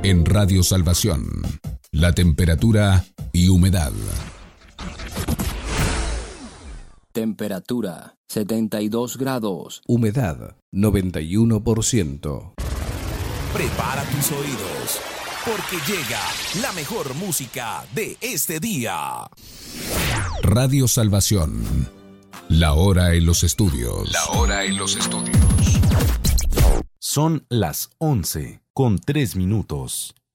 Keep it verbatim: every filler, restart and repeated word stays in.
En Radio Salvación, la temperatura y humedad. Temperatura setenta y dos grados. Humedad noventa y uno por ciento. Prepara tus oídos, porque llega la mejor música de este día. Radio Salvación. La hora en los estudios. La hora en los estudios. Son las once con tres minutos.